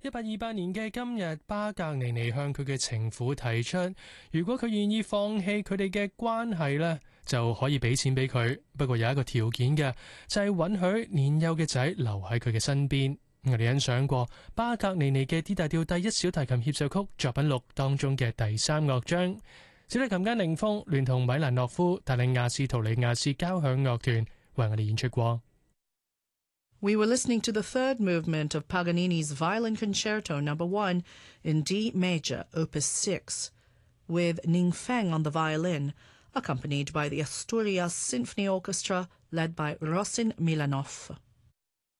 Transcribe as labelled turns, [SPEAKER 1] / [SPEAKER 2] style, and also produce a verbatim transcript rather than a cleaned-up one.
[SPEAKER 1] 一八二八年嘅今日，巴格尼尼向佢嘅情婦提出，如果佢願意放棄佢哋嘅關係呢，就可以俾錢俾佢。不過有一個條件嘅，就係允許年幼嘅仔留喺佢嘅身邊。我哋欣賞過巴格尼尼嘅 D 大調第一小提琴協奏曲作品六當中嘅第三樂章。小提琴家寧峰聯同米蘭諾夫帶領亞斯圖里亞斯交響樂團為我哋演出過。
[SPEAKER 2] We were listening to the third movement of Paganini's Violin Concerto Number One in D major, Opus Six, with Ning Feng on the violin, accompanied by the Asturias Symphony Orchestra led by Rosin Milanov.